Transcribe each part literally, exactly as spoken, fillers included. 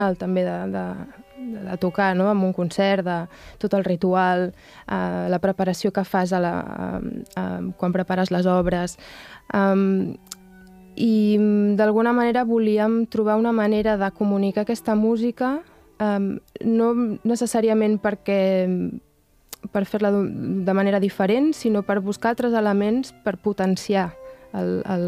també de, de, de tocar, no?, en un concert, de tot el ritual, eh, la preparació que fas a la, a, a, quan prepares les obres. Um, I d'alguna manera volíem trobar una manera de comunicar aquesta música, um, no necessàriament perquè per fer-la de manera diferent, sinó per buscar altres elements per potenciar el, el,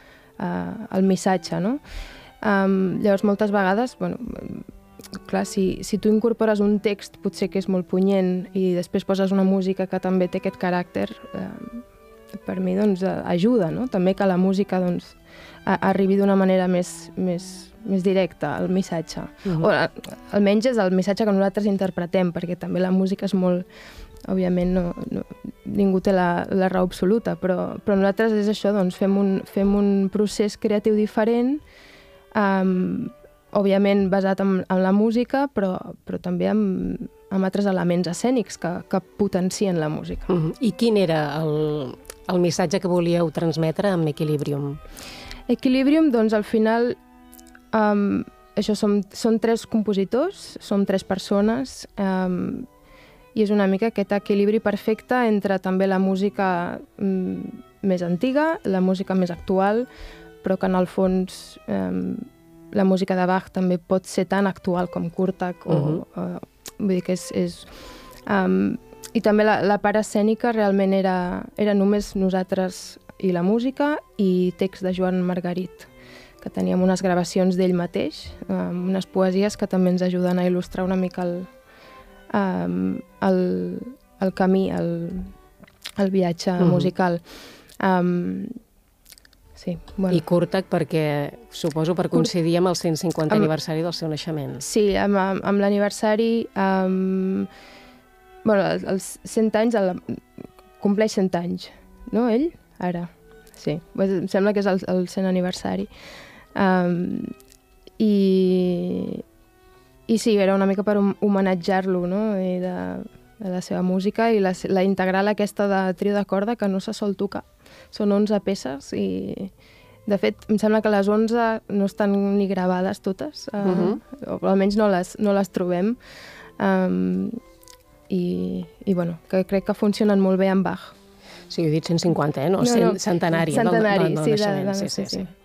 uh, el missatge, no? Um, llavors, moltes vegades, bueno, clar, si, si tu incorpores un text potser que és molt punyent i després poses una música que també té aquest caràcter, eh, per mi doncs, ajuda, no? També que la música doncs, a, arribi d'una manera més, més, més directa al missatge. Uh-huh. O a, almenys és el missatge que nosaltres interpretem, perquè també la música és molt... Òbviament no, no, ningú té la, la raó absoluta, però, però nosaltres és això, doncs, fem un, fem un procés creatiu diferent, Um, òbviament basat en, en la música, però, però també amb, amb altres elements escènics que, que potencien la música. Uh-huh. I quin era el, el missatge que volíeu transmetre amb Equilibrium? Equilibrium, doncs, al final, um, això som, són tres compositors, som tres persones, um, i és una mica aquest equilibri perfecte entre també la música um, més antiga, la música més actual, però que en el fons eh, la música de Bach també pot ser tan actual com Kurtak. O, uh-huh. o, vull dir que és... és um, I també la, la part escènica realment era, era només nosaltres i la música i text de Joan Margarit, que teníem unes gravacions d'ell mateix, um, unes poesies que també ens ajuden a il·lustrar una mica el, um, el, el camí, el, el viatge uh-huh. musical. Um, Sí, bueno. I Kurtak perquè, suposo, per coincidir amb el cent cinquantè amb... aniversari del seu naixement. Sí, amb, amb, amb l'aniversari... Um... Bueno, els cent anys... El... Compleix cent anys, no, ell? Ara, sí. Pues, em sembla que és el, el cent aniversari. Um... I... I sí, era una mica per homenatjar-lo, no?, I de, de la seva música i la, la integral aquesta de trio de corda que no se sol tocar. Són onze peces i, de fet, em sembla que les onze no estan ni gravades totes, uh, uh-huh. o almenys no les, no les trobem. Um, i, I, bueno, que crec que funcionen molt bé amb Bach. Sí, he dit cent cinquanta, eh? No, no, no centenari. Centenari, del, del, del sí, naixement. de, de, sí, sí, sí. sí.